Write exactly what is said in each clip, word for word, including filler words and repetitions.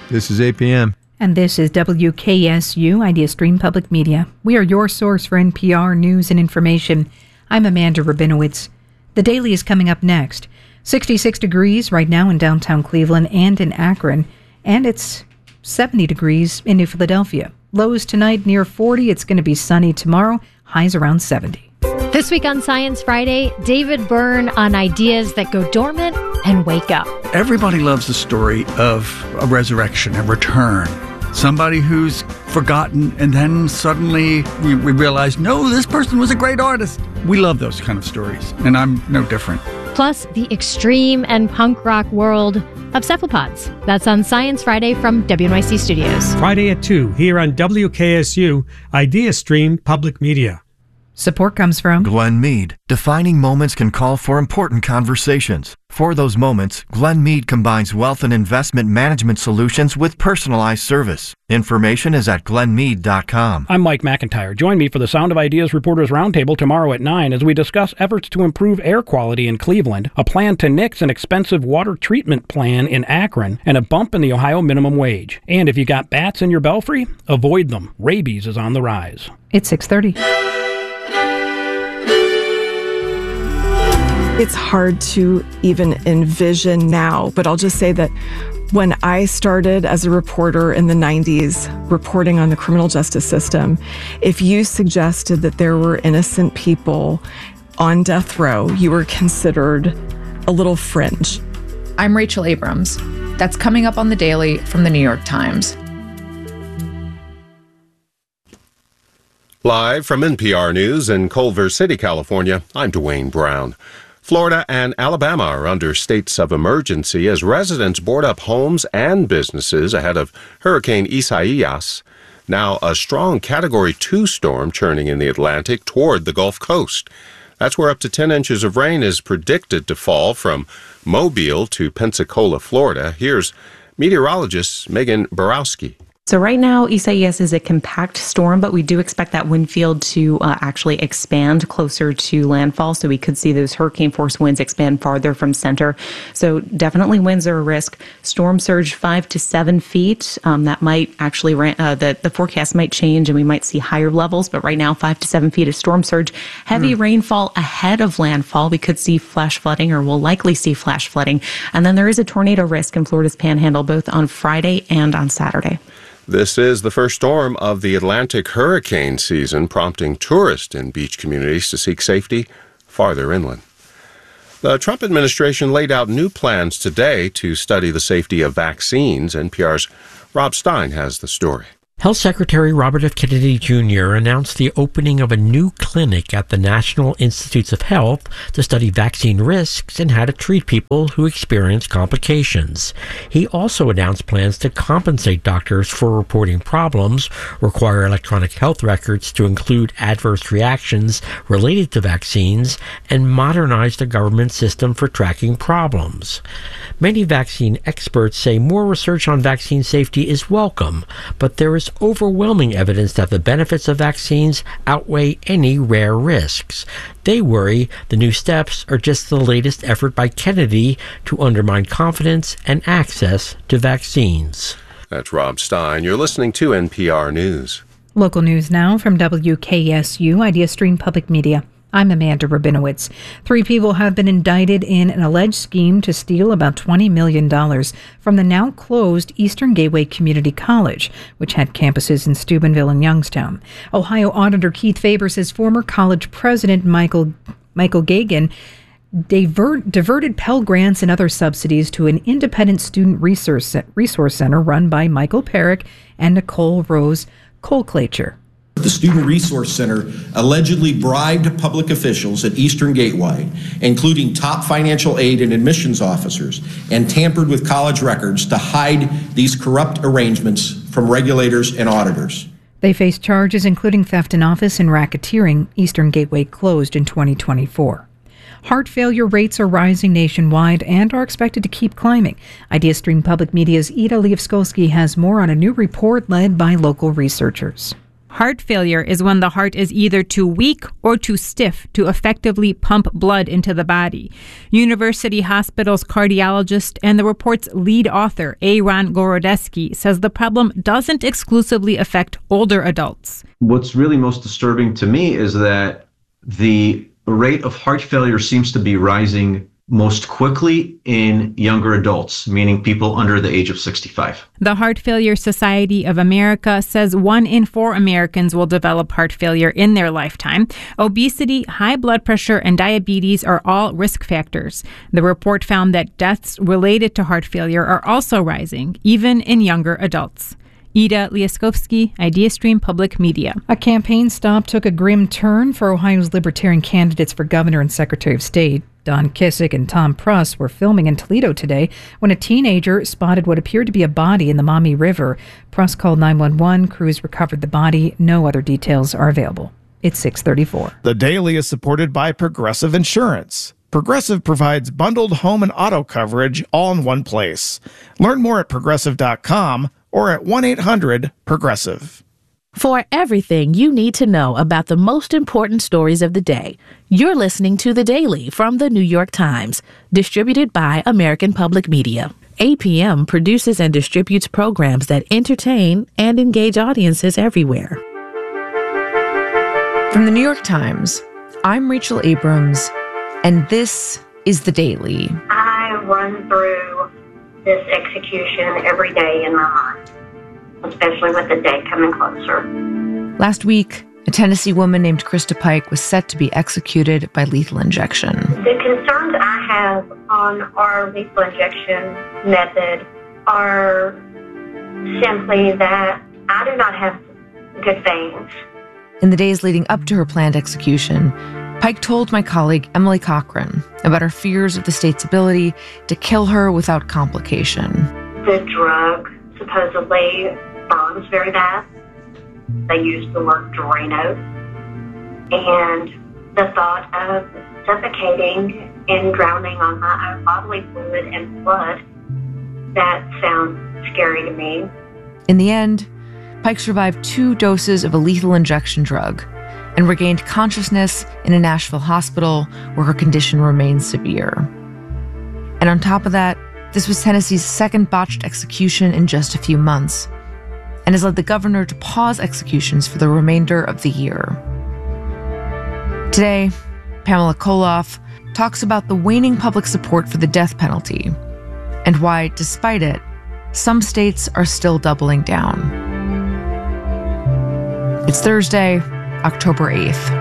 This is eight p.m. And this is W K S U, IdeaStream Public Media. We are your source for N P R news and information. I'm Amanda Rabinowitz. The Daily is coming up next. sixty-six degrees right now in downtown Cleveland and in Akron, and it's seventy degrees in New Philadelphia. Lows tonight near forty. It's going to be sunny tomorrow. Highs around seventy. This week on Science Friday, David Byrne on ideas that go dormant and wake up. Everybody loves the story of a resurrection, a return. Somebody who's forgotten, and then suddenly we, we realize, no, this person was a great artist. We love those kind of stories, and I'm no different. Plus, the extreme and punk rock world of cephalopods. That's on Science Friday from W N Y C Studios. Friday at two, here on W K S U, IdeaStream Public Media. Support comes from Glen Mead. Defining moments can call for important conversations. For those moments, Glen Mead combines wealth and investment management solutions with personalized service. Information is at glen mead dot com. I'm Mike McIntyre. Join me for the Sound of Ideas Reporters Roundtable tomorrow at nine as we discuss efforts to improve air quality in Cleveland, a plan to nix an expensive water treatment plan in Akron, and a bump in the Ohio minimum wage. And if you got bats in your belfry, avoid them. Rabies is on the rise. It's six thirty. It's hard to even envision now, but I'll just say that when I started as a reporter in the nineties, reporting on the criminal justice system, if you suggested that there were innocent people on death row, you were considered a little fringe. I'm Rachel Abrams. That's coming up on The Daily from the New York Times. Live from N P R News in Culver City, California, I'm Dwayne Brown. Florida and Alabama are under states of emergency as residents board up homes and businesses ahead of Hurricane Isaias, now a strong Category two storm churning in the Atlantic toward the Gulf Coast. That's where up to ten inches of rain is predicted to fall from Mobile to Pensacola, Florida. Here's meteorologist Megan Borowski. So right now, Isaias is a compact storm, but we do expect that wind field to uh, actually expand closer to landfall. So we could see those hurricane force winds expand farther from center. So definitely winds are a risk. Storm surge five to seven feet. Um, that might actually, uh, the, the forecast might change and we might see higher levels. But right now, five to seven feet of storm surge. Heavy mm. rainfall ahead of landfall. We could see flash flooding, or we'll likely see flash flooding. And then there is a tornado risk in Florida's Panhandle, both on Friday and on Saturday. This is the first storm of the Atlantic hurricane season, prompting tourists in beach communities to seek safety farther inland. The Trump administration laid out new plans today to study the safety of vaccines. N P R's Rob Stein has the story. Health Secretary Robert F. Kennedy Junior announced the opening of a new clinic at the National Institutes of Health to study vaccine risks and how to treat people who experience complications. He also announced plans to compensate doctors for reporting problems, require electronic health records to include adverse reactions related to vaccines, and modernize the government system for tracking problems. Many vaccine experts say more research on vaccine safety is welcome, but there is overwhelming evidence that the benefits of vaccines outweigh any rare risks. They worry the new steps are just the latest effort by Kennedy to undermine confidence and access to vaccines. That's Rob Stein. You're listening to N P R News. Local news now from W K S U, IdeaStream Public Media. I'm Amanda Rabinowitz. Three people have been indicted in an alleged scheme to steal about twenty million dollars from the now-closed Eastern Gateway Community College, which had campuses in Steubenville and Youngstown. Ohio Auditor Keith Faber says former college president Michael Michael Gagan divert, diverted Pell Grants and other subsidies to an independent student resource, resource center run by Michael Perrick and Nicole Rose Colclature. The Student Resource Center allegedly bribed public officials at Eastern Gateway, including top financial aid and admissions officers, and tampered with college records to hide these corrupt arrangements from regulators and auditors. They face charges including theft in office and racketeering. Eastern Gateway closed in twenty twenty-four. Heart failure rates are rising nationwide and are expected to keep climbing. IdeaStream Public Media's Ida Lievskolsky has more on a new report led by local researchers. Heart failure is when the heart is either too weak or too stiff to effectively pump blood into the body. University Hospital's cardiologist and the report's lead author, Aaron Gorodeski, says the problem doesn't exclusively affect older adults. What's really most disturbing to me is that the rate of heart failure seems to be rising most quickly in younger adults, meaning people under the age of sixty-five. The Heart Failure Society of America says one in four Americans will develop heart failure in their lifetime. Obesity, high blood pressure, and diabetes are all risk factors. The report found that deaths related to heart failure are also rising, even in younger adults. Ida Liaskovsky, IdeaStream Public Media. A campaign stop took a grim turn for Ohio's Libertarian candidates for governor and secretary of state. Don Kissick and Tom Pruss were filming in Toledo today when a teenager spotted what appeared to be a body in the Maumee River. Pruss called nine one one. Crews recovered the body. No other details are available. It's six thirty-four. The Daily is supported by Progressive Insurance. Progressive provides bundled home and auto coverage all in one place. Learn more at progressive dot com or at one eight hundred progressive. For everything you need to know about the most important stories of the day, you're listening to The Daily from The New York Times, distributed by American Public Media. A P M produces and distributes programs that entertain and engage audiences everywhere. From The New York Times, I'm Rachel Abrams, and this is The Daily. I run through this execution every day in my mind, especially with the day coming closer. Last week, a Tennessee woman named Krista Pike was set to be executed by lethal injection. The concerns I have on our lethal injection method are simply that I do not have good veins. In the days leading up to her planned execution, Pike told my colleague Emily Cochran about her fears of the state's ability to kill her without complication. The drug supposedly burns very bad. They use the word Drano. And the thought of suffocating and drowning on my own bodily fluid and blood, that sounds scary to me. In the end, Pike survived two doses of a lethal injection drug and regained consciousness in a Nashville hospital where her condition remains severe. And on top of that, this was Tennessee's second botched execution in just a few months, and has led the governor to pause executions for the remainder of the year. Today, Pamela Koloff talks about the waning public support for the death penalty and why, despite it, some states are still doubling down. It's Thursday, October eighth.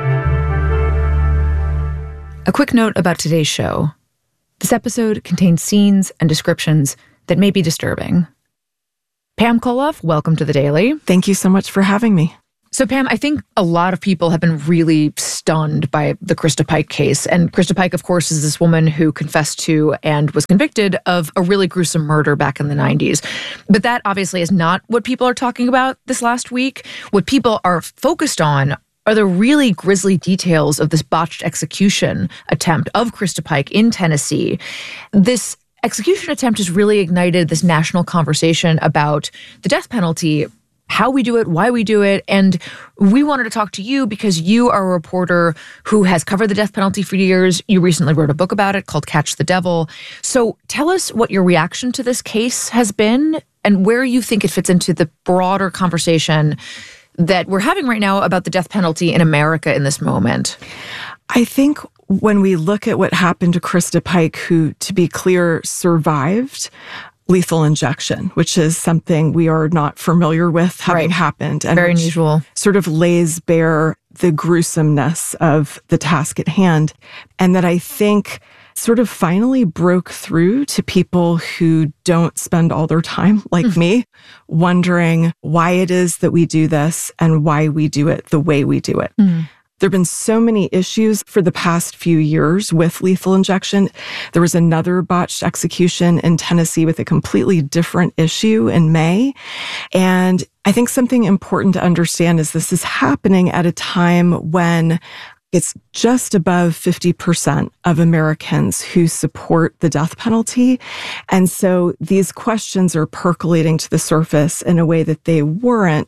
A quick note about today's show. This episode contains scenes and descriptions that may be disturbing. Pam Koloff, welcome to The Daily. Thank you so much for having me. So, Pam, I think a lot of people have been really stunned by the Krista Pike case. And Krista Pike, of course, is this woman who confessed to and was convicted of a really gruesome murder back in the nineties. But that obviously is not what people are talking about this last week. What people are focused on are the really grisly details of this botched execution attempt of Krista Pike in Tennessee. This execution attempt has really ignited this national conversation about the death penalty, how we do it, why we do it. And we wanted to talk to you because you are a reporter who has covered the death penalty for years. You recently wrote a book about it called Catch the Devil. So tell us what your reaction to this case has been and where you think it fits into the broader conversation that we're having right now about the death penalty in America in this moment. I think when we look at what happened to Krista Pike, who, to be clear, survived lethal injection, which is something we are not familiar with having right. happened. And very unusual. Sort of lays bare the gruesomeness of the task at hand. And that I think sort of finally broke through to people who don't spend all their time, like mm. me, wondering why it is that we do this and why we do it the way we do it. Mm. There have been so many issues for the past few years with lethal injection. There was another botched execution in Tennessee with a completely different issue in May. And I think something important to understand is this is happening at a time when it's just above fifty percent of Americans who support the death penalty. And so these questions are percolating to the surface in a way that they weren't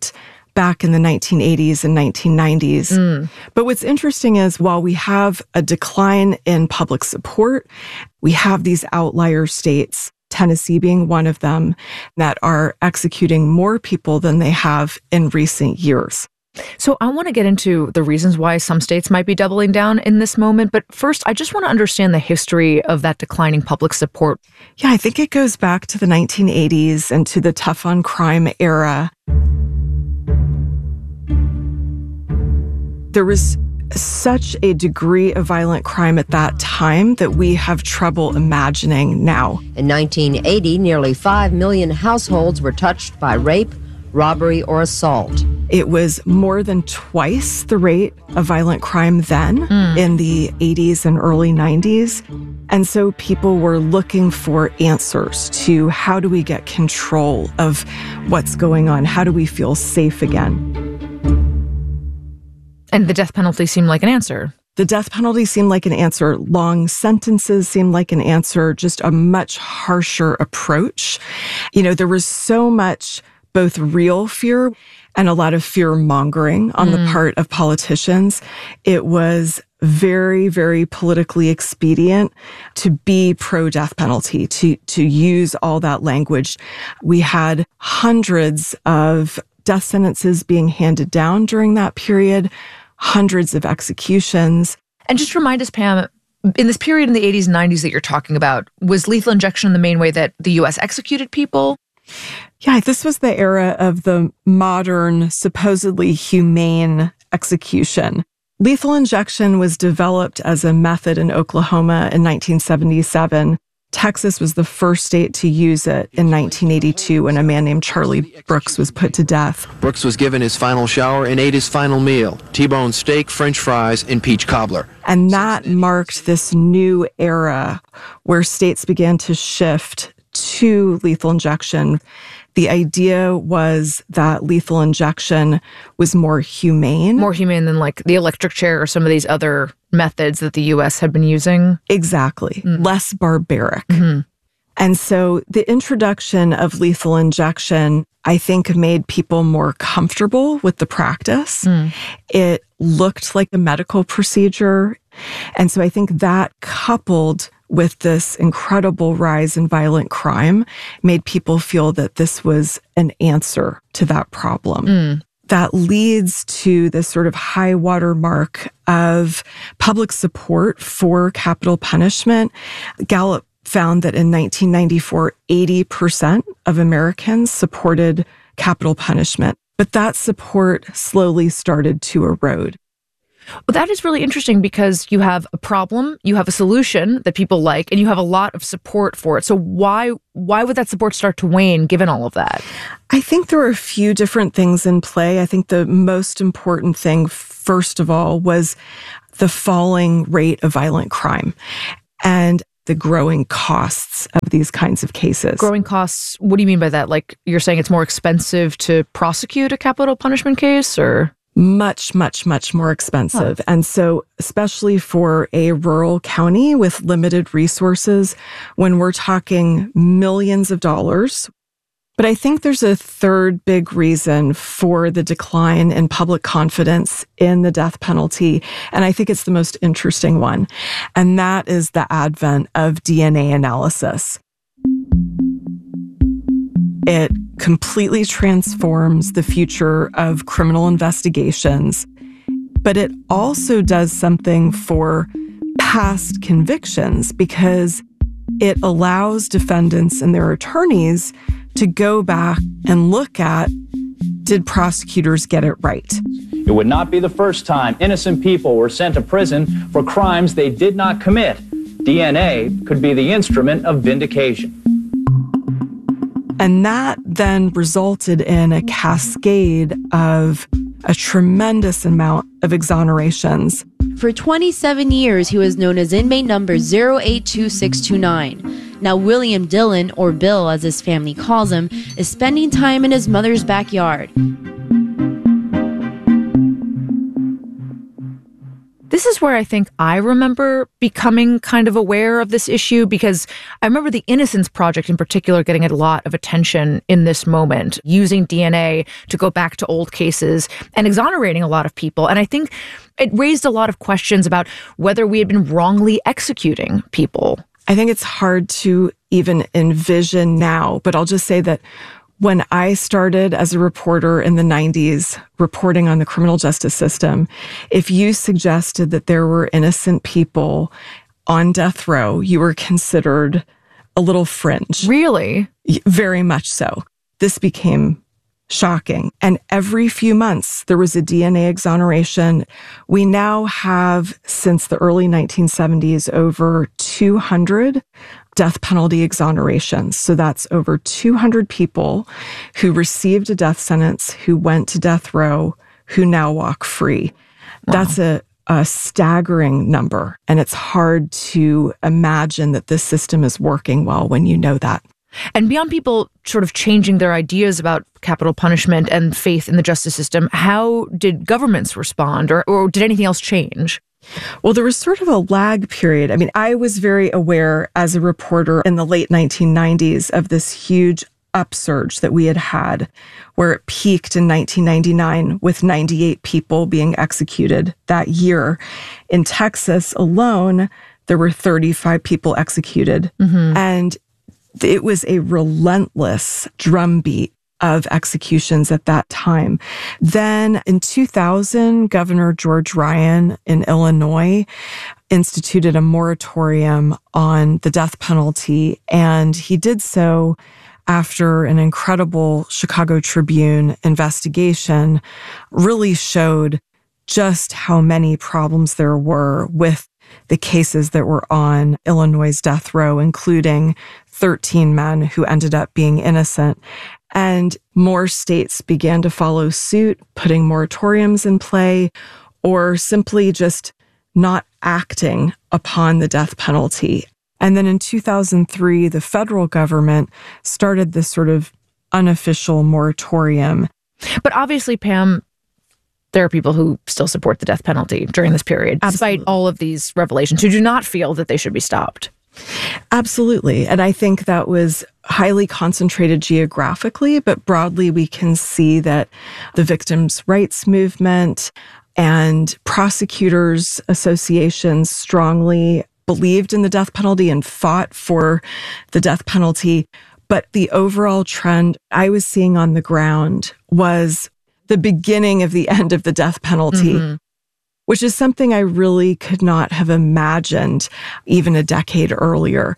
back in the nineteen eighties and nineteen nineties. Mm. But what's interesting is while we have a decline in public support, we have these outlier states, Tennessee being one of them, that are executing more people than they have in recent years. So I want to get into the reasons why some states might be doubling down in this moment. But first, I just want to understand the history of that declining public support. Yeah, I think it goes back to the nineteen eighties and to the tough on crime era. There was such a degree of violent crime at that time that we have trouble imagining now. In nineteen eighty, nearly five million households were touched by rape, robbery, or assault. It was more than twice the rate of violent crime then mm. in the eighties and early nineties. And so people were looking for answers to how do we get control of what's going on? How do we feel safe again? And the death penalty seemed like an answer. The death penalty seemed like an answer. Long sentences seemed like an answer, just a much harsher approach. You know, there was so much both real fear and a lot of fear mongering on mm. the part of politicians. It was very, very politically expedient to be pro-death penalty, to, to use all that language. We had hundreds of death sentences being handed down during that period, hundreds of executions. And just remind us, Pam, in this period in the eighties and nineties that you're talking about, was lethal injection the main way that the U S executed people? Yeah, this was the era of the modern, supposedly humane execution. Lethal injection was developed as a method in Oklahoma in nineteen seventy-seven. Texas was the first state to use it in nineteen eighty-two when a man named Charlie Brooks was put to death. Brooks was given his final shower and ate his final meal, T-bone steak, French fries, and peach cobbler. And that marked this new era where states began to shift to lethal injection. The idea was that lethal injection was more humane. More humane than like the electric chair or some of these other methods that the U S had been using? Exactly. Mm. Less barbaric. Mm-hmm. And so the introduction of lethal injection, I think, made people more comfortable with the practice. Mm. It looked like a medical procedure. And so I think that coupled with this incredible rise in violent crime made people feel that this was an answer to that problem. Mm. That leads to this sort of high water mark of public support for capital punishment. Gallup found that in nineteen ninety-four, eighty percent of Americans supported capital punishment, but that support slowly started to erode. Well, that is really interesting because you have a problem, you have a solution that people like, and you have a lot of support for it. So why why would that support start to wane given all of that? I think there are a few different things in play. I think the most important thing, first of all, was the falling rate of violent crime and the growing costs of these kinds of cases. Growing costs, what do you mean by that? Like you're saying it's more expensive to prosecute a capital punishment case, or? Much, much, much more expensive. Huh. And so, especially for a rural county with limited resources, when we're talking millions of dollars. But I think there's a third big reason for the decline in public confidence in the death penalty. And I think it's the most interesting one. And that is the advent of D N A analysis. It completely transforms the future of criminal investigations, but it also does something for past convictions because it allows defendants and their attorneys to go back and look at, did prosecutors get it right? It would not be the first time innocent people were sent to prison for crimes they did not commit. D N A could be the instrument of vindication. And that then resulted in a cascade of a tremendous amount of exonerations. For twenty-seven years, he was known as inmate number zero eight two six two nine. Now, William Dillon, or Bill as his family calls him, is spending time in his mother's backyard. This is where I think I remember becoming kind of aware of this issue, because I remember the Innocence Project in particular getting a lot of attention in this moment, using D N A to go back to old cases and exonerating a lot of people. And I think it raised a lot of questions about whether we had been wrongly executing people. I think it's hard to even envision now, but I'll just say that when I started as a reporter in the nineties, reporting on the criminal justice system, if you suggested that there were innocent people on death row, you were considered a little fringe. Really? Very much so. This became shocking. And every few months, there was a D N A exoneration. We now have, since the early nineteen seventies, over two hundred death penalty exonerations. So that's over two hundred people who received a death sentence, who went to death row, who now walk free. Wow. That's a, a staggering number. And it's hard to imagine that this system is working well when you know that. And beyond people sort of changing their ideas about capital punishment and faith in the justice system, how did governments respond, or, or did anything else change? Well, there was sort of a lag period. I mean, I was very aware as a reporter in the late nineteen nineties of this huge upsurge that we had had, where it peaked in nineteen ninety-nine with ninety-eight people being executed that year. In Texas alone, there were thirty-five people executed. Mm-hmm. And it was a relentless drumbeat of executions at that time. Then in two thousand, Governor George Ryan in Illinois instituted a moratorium on the death penalty, and he did so after an incredible Chicago Tribune investigation really showed just how many problems there were with the cases that were on Illinois' death row, including thirteen men who ended up being innocent. And more states began to follow suit, putting moratoriums in play, or simply just not acting upon the death penalty. And then in two thousand three, the federal government started this sort of unofficial moratorium. But obviously, Pam, there are people who still support the death penalty during this period, Absolutely. Despite all of these revelations, who do not feel that they should be stopped. Absolutely. And I think that was highly concentrated geographically, but broadly we can see that the victims' rights movement and prosecutors' associations strongly believed in the death penalty and fought for the death penalty. But the overall trend I was seeing on the ground was the beginning of the end of the death penalty. Mm-hmm. Which is something I really could not have imagined even a decade earlier.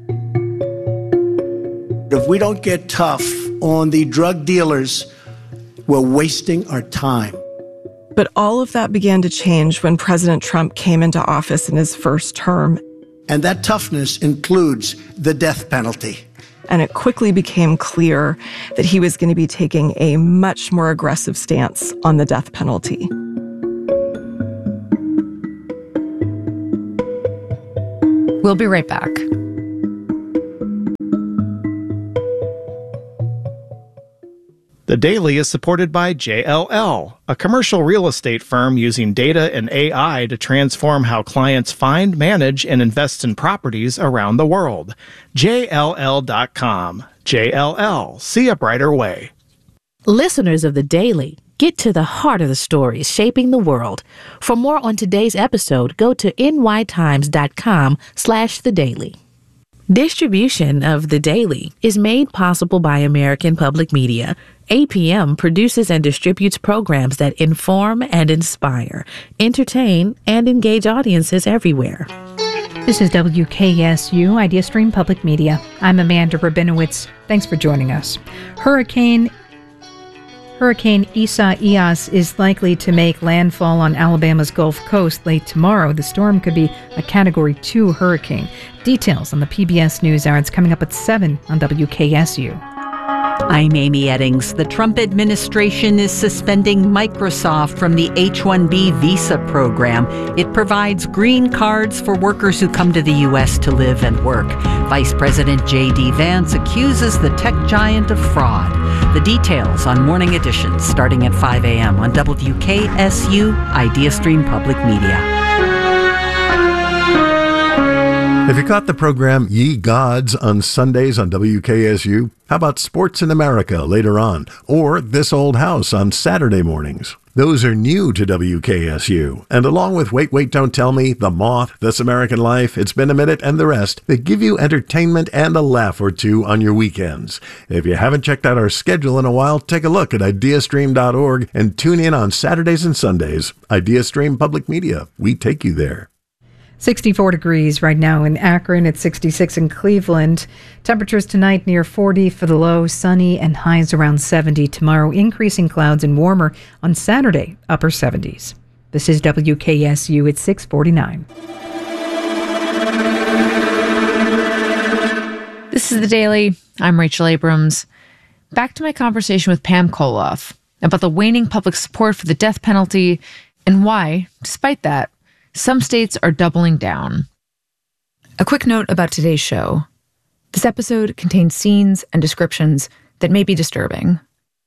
If we don't get tough on the drug dealers, we're wasting our time. But all of that began to change when President Trump came into office in his first term. And that toughness includes the death penalty. And it quickly became clear that he was going to be taking a much more aggressive stance on the death penalty. We'll be right back. The Daily is supported by J L L, a commercial real estate firm using data and A I to transform how clients find, manage, and invest in properties around the world. J L L dot com. J L L. See a brighter way. Listeners of The Daily, get to the heart of the stories shaping the world. For more on today's episode, go to nytimes.com slash the daily. Distribution of The Daily is made possible by American Public Media. A P M produces and distributes programs that inform and inspire, entertain, and engage audiences everywhere. This is W K S U IdeaStream Public Media. I'm Amanda Rabinowitz. Thanks for joining us. Hurricane Hurricane Isaias is likely to make landfall on Alabama's Gulf Coast late tomorrow. The storm could be a Category two hurricane. Details on the P B S NewsHour. It's coming up at seven on W K S U. I'm Amy Eddings. The Trump administration is suspending Microsoft from the H one B visa program. It provides green cards for workers who come to the U S to live and work. Vice President J D Vance accuses the tech giant of fraud. The details on Morning Edition starting at five a.m. on W K S U IdeaStream Public Media. Have you caught the program Ye Gods on Sundays on W K S U? How about Sports in America later on? Or This Old House on Saturday mornings? Those are new to W K S U. And along with Wait, Wait, Don't Tell Me, The Moth, This American Life, It's Been a Minute, and the rest, they give you entertainment and a laugh or two on your weekends. If you haven't checked out our schedule in a while, take a look at ideastream dot org and tune in on Saturdays and Sundays. IdeaStream Public Media. We take you there. sixty-four degrees right now in Akron. It's sixty-six in Cleveland. Temperatures tonight near forty for the low, sunny, and highs around seventy. Tomorrow, increasing clouds and warmer. On Saturday, upper seventies. This is W K S U at six forty-nine. This is The Daily. I'm Rachel Abrams. Back to my conversation with Pam Koloff about the waning public support for the death penalty and why, despite that, some states are doubling down. A quick note about today's show. This episode contains scenes and descriptions that may be disturbing.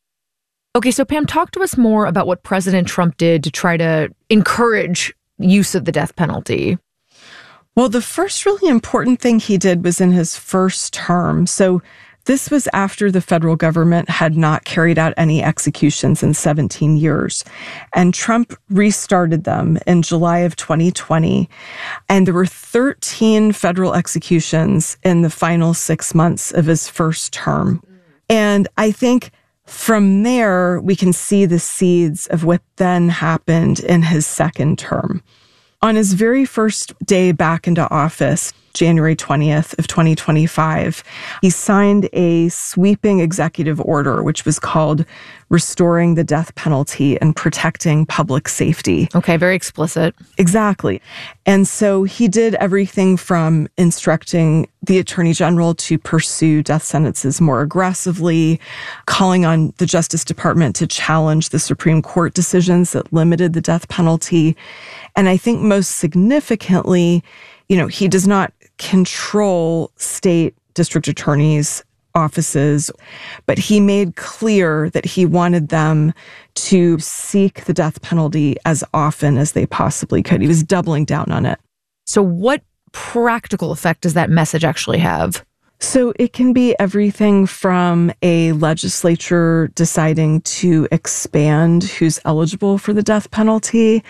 Okay, so Pam, talk to us more about what President Trump did to try to encourage use of the death penalty. Well, the first really important thing he did was in his first term. So this was after the federal government had not carried out any executions in seventeen years. And Trump restarted them in July of twenty twenty. And there were thirteen federal executions in the final six months of his first term. And I think from there, we can see the seeds of what then happened in his second term. On his very first day back into office, January twentieth of twenty twenty-five, he signed a sweeping executive order, which was called Restoring the Death Penalty and Protecting Public Safety. Okay, very explicit. Exactly. And so he did everything from instructing the Attorney General to pursue death sentences more aggressively, calling on the Justice Department to challenge the Supreme Court decisions that limited the death penalty. And I think most significantly, you know, he does not control state district attorneys' offices, but he made clear that he wanted them to seek the death penalty as often as they possibly could. He was doubling down on it. So what practical effect does that message actually have? So it can be everything from a legislature deciding to expand who's eligible for the death penalty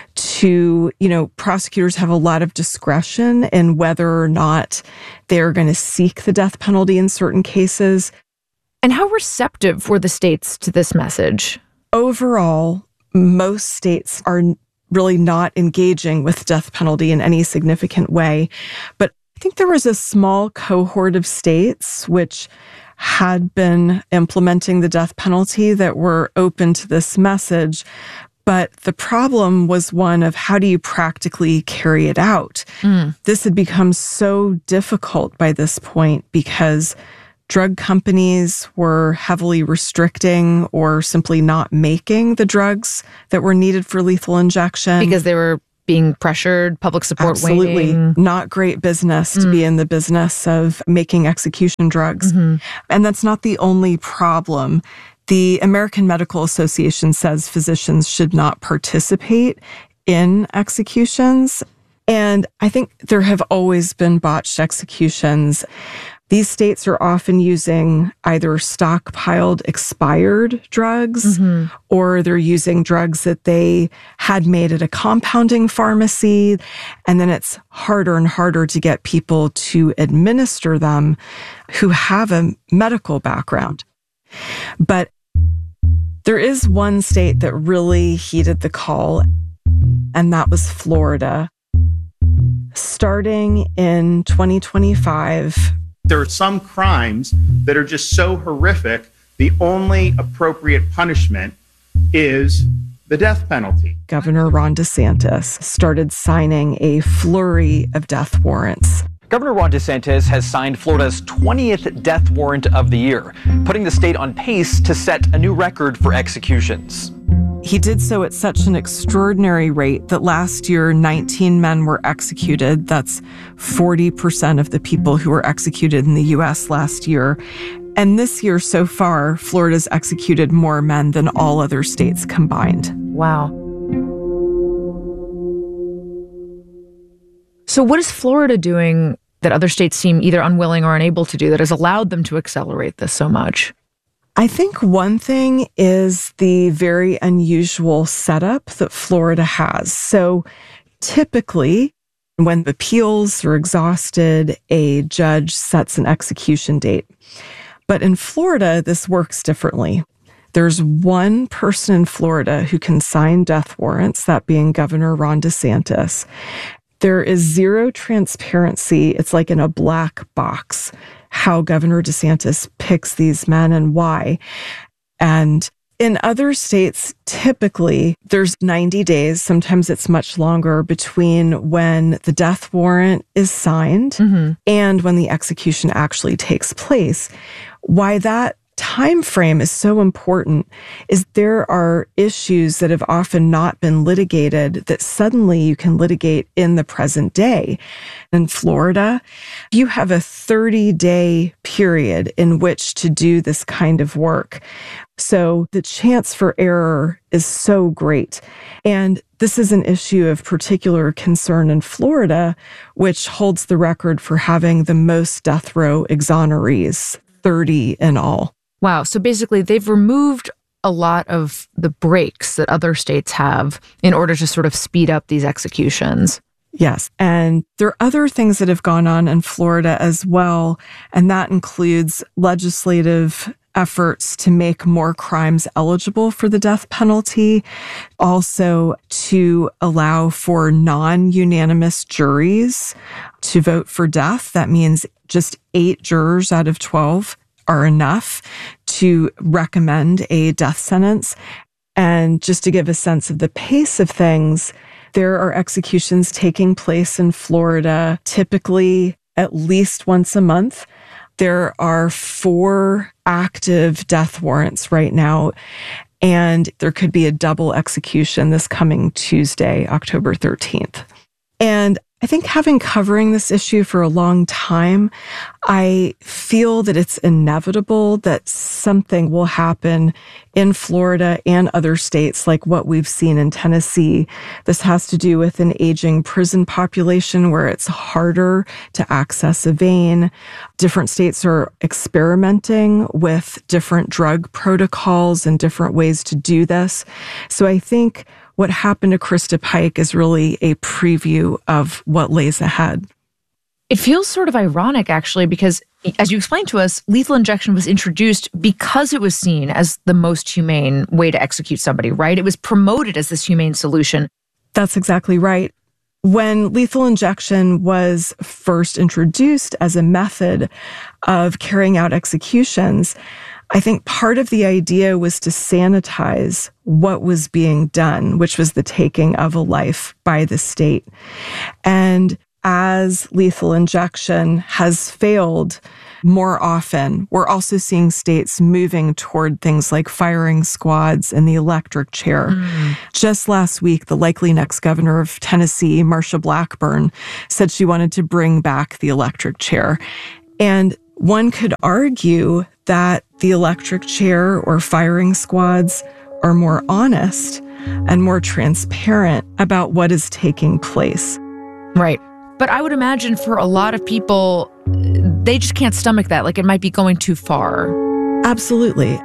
to, you know, prosecutors have a lot of discretion in whether or not they're going to seek the death penalty in certain cases. And how receptive were the states to this message? Overall, most states are really not engaging with death penalty in any significant way. But I think there was a small cohort of states which had been implementing the death penalty that were open to this message. But the problem was one of how do you practically carry it out? Mm. This had become so difficult by this point because drug companies were heavily restricting or simply not making the drugs that were needed for lethal injection. Because they were being pressured, public support Absolutely. waning. Not great business to Mm. be in the business of making execution drugs. Mm-hmm. And that's not the only problem. The American Medical Association says physicians should not participate in executions. And I think there have always been botched executions. These states are often using either stockpiled expired drugs Mm-hmm. or they're using drugs that they had made at a compounding pharmacy. And then it's harder and harder to get people to administer them who have a medical background. But there is one state that really heeded the call, and that was Florida. Starting in twenty twenty-five, there are some crimes that are just so horrific, the only appropriate punishment is the death penalty. Governor Ron DeSantis started signing a flurry of death warrants. Governor Ron DeSantis has signed Florida's twentieth death warrant of the year, putting the state on pace to set a new record for executions. He did so at such an extraordinary rate that last year, nineteen men were executed. That's forty percent of the people who were executed in the U S last year. And this year so far, Florida's executed more men than all other states combined. Wow. So what is Florida doing that other states seem either unwilling or unable to do that has allowed them to accelerate this so much? I think one thing is the very unusual setup that Florida has. So typically, when appeals are exhausted, a judge sets an execution date. But in Florida, this works differently. There's one person in Florida who can sign death warrants, that being Governor Ron DeSantis. There is zero transparency. It's like in a black box how Governor DeSantis picks these men and why. And in other states, typically, there's ninety days, sometimes it's much longer, between when the death warrant is signed mm-hmm. and when the execution actually takes place. Why that time frame is so important is there are issues that have often not been litigated that suddenly you can litigate in the present day. In Florida, you have a thirty-day period in which to do this kind of work. So the chance for error is so great. And this is an issue of particular concern in Florida, which holds the record for having the most death row exonerees, thirty in all. Wow. So basically, they've removed a lot of the brakes that other states have in order to sort of speed up these executions. Yes. And there are other things that have gone on in Florida as well. And that includes legislative efforts to make more crimes eligible for the death penalty, also to allow for non-unanimous juries to vote for death. That means just eight jurors out of twelve are enough to recommend a death sentence. And just to give a sense of the pace of things, there are executions taking place in Florida typically at least once a month. There are four active death warrants right now, and there could be a double execution this coming Tuesday, October thirteenth. And I think having covering this issue for a long time, I feel that it's inevitable that something will happen in Florida and other states like what we've seen in Tennessee. This has to do with an aging prison population where it's harder to access a vein. Different states are experimenting with different drug protocols and different ways to do this. So I think what happened to Krista Pike is really a preview of what lays ahead. It feels sort of ironic, actually, because as you explained to us, lethal injection was introduced because it was seen as the most humane way to execute somebody, right? It was promoted as this humane solution. That's exactly right. When lethal injection was first introduced as a method of carrying out executions, I think part of the idea was to sanitize what was being done, which was the taking of a life by the state. And as lethal injection has failed more often, we're also seeing states moving toward things like firing squads and the electric chair. Mm. Just last week, the likely next governor of Tennessee, Marsha Blackburn, said she wanted to bring back the electric chair. And one could argue that the electric chair or firing squads are more honest and more transparent about what is taking place. Right. But I would imagine for a lot of people, they just can't stomach that. Like it might be going too far. Absolutely.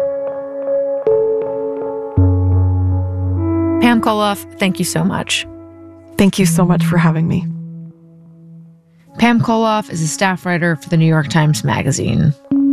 Pam Koloff, thank you so much. Thank you so much for having me. Pam Koloff is a staff writer for the New York Times Magazine.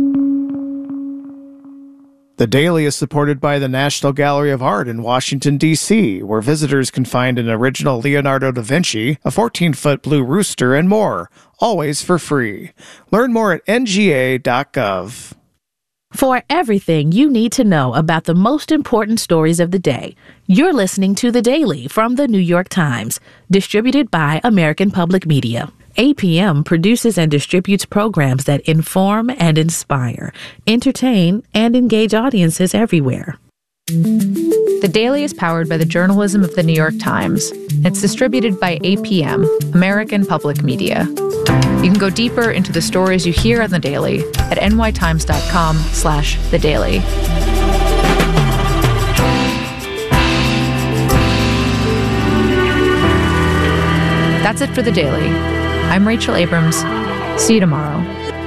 The Daily is supported by the National Gallery of Art in Washington, D C, where visitors can find an original Leonardo da Vinci, a fourteen-foot blue rooster, and more, always for free. Learn more at N G A dot gov. For everything you need to know about the most important stories of the day, you're listening to The Daily from the New York Times, distributed by American Public Media. A P M produces and distributes programs that inform and inspire, entertain, and engage audiences everywhere. The Daily is powered by the journalism of the New York Times. It's distributed by A P M, American Public Media. You can go deeper into the stories you hear on The Daily at N Y Times dot com slash The Daily. That's it for The Daily. I'm Rachel Abrams. See you tomorrow.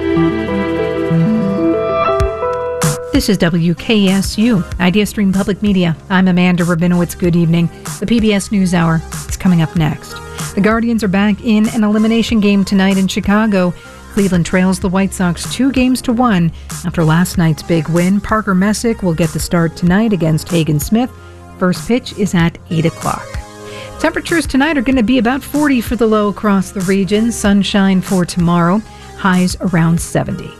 This is W K S U, IdeaStream Public Media. I'm Amanda Rabinowitz. Good evening. The P B S NewsHour is coming up next. The Guardians are back in an elimination game tonight in Chicago. Cleveland trails the White Sox two games to one after last night's big win. Parker Messick will get the start tonight against Hagen Smith. First pitch is at eight o'clock. Temperatures tonight are going to be about forty for the low across the region. Sunshine for tomorrow. Highs around seventy.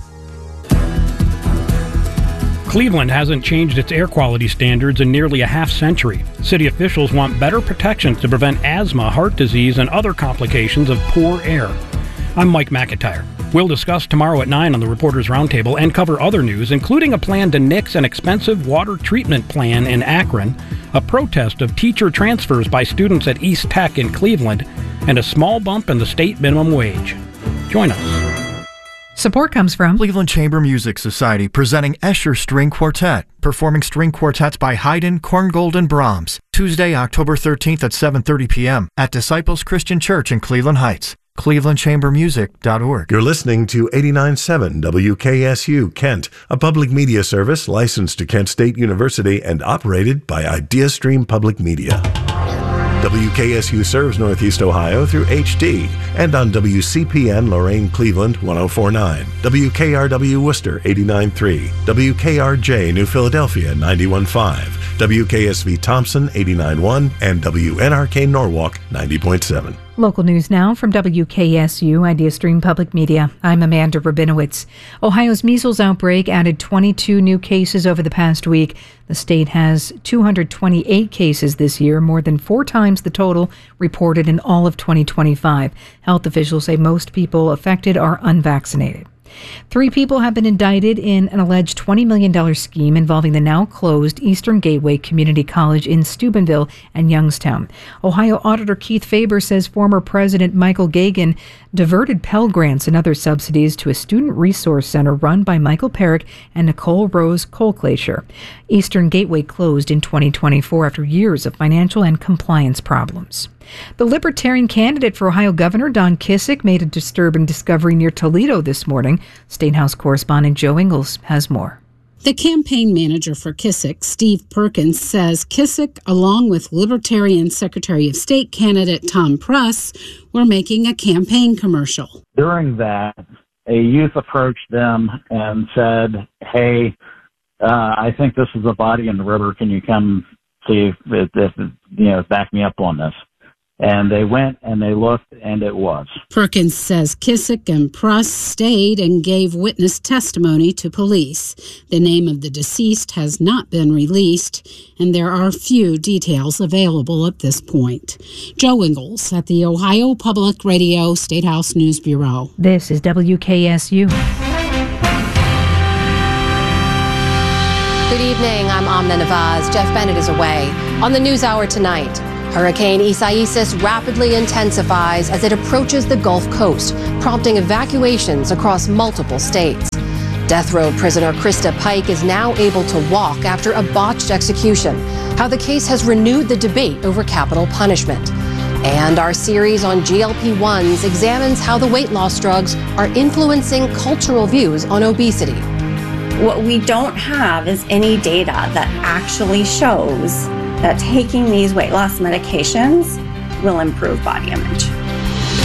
Cleveland hasn't changed its air quality standards in nearly a half century. City officials want better protections to prevent asthma, heart disease, and other complications of poor air. I'm Mike McIntyre. We'll discuss tomorrow at nine on the Reporters Roundtable and cover other news, including a plan to nix an expensive water treatment plan in Akron, a protest of teacher transfers by students at East Tech in Cleveland, and a small bump in the state minimum wage. Join us. Support comes from Cleveland Chamber Music Society, presenting Escher String Quartet, performing string quartets by Haydn, Korngold, and Brahms, Tuesday, October thirteenth at seven thirty p.m. at Disciples Christian Church in Cleveland Heights. cleveland chamber music dot org. You're listening to eighty-nine point seven W K S U Kent, a public media service licensed to Kent State University and operated by IdeaStream Public Media. W K S U serves Northeast Ohio through H D and on W C P N Lorain Cleveland one oh four point nine, W K R W Worcester eighty-nine point three, W K R J New Philadelphia ninety-one point five, W K S V Thompson eighty-nine point one, and W N R K Norwalk ninety point seven. Local news now from W K S U, IdeaStream Public Media. I'm Amanda Rabinowitz. Ohio's measles outbreak added twenty-two new cases over the past week. The state has two hundred twenty-eight cases this year, more than four times the total reported in all of twenty twenty-five. Health officials say most people affected are unvaccinated. Three people have been indicted in an alleged twenty million dollars scheme involving the now-closed Eastern Gateway Community College in Steubenville and Youngstown. Ohio Auditor Keith Faber says former President Michael Gagan diverted Pell Grants and other subsidies to a student resource center run by Michael Perrick and Nicole Rose Colclasher. Eastern Gateway closed in twenty twenty-four after years of financial and compliance problems. The Libertarian candidate for Ohio Governor, Don Kissick, made a disturbing discovery near Toledo this morning. State House correspondent Joe Ingles has more. The campaign manager for Kissick, Steve Perkins, says Kissick, along with Libertarian Secretary of State candidate Tom Pruss, were making a campaign commercial. During that, a youth approached them and said, hey, uh, I think this is a body in the river. Can you come see if, if, if you know, back me up on this? And they went and they looked, and it was. Perkins says Kissick and Pruss stayed and gave witness testimony to police. The name of the deceased has not been released, and there are few details available at this point. Joe Ingles at the Ohio Public Radio State House News Bureau. This is W K S U. Good evening. I'm Amna Nawaz. Jeff Bennett is away. On the NewsHour tonight, Hurricane Isaias rapidly intensifies as it approaches the Gulf Coast, prompting evacuations across multiple states. Death row prisoner Krista Pike is now able to walk after a botched execution. How the case has renewed the debate over capital punishment. And our series on G L P ones examines how the weight loss drugs are influencing cultural views on obesity. What we don't have is any data that actually shows that taking these weight loss medications will improve body image.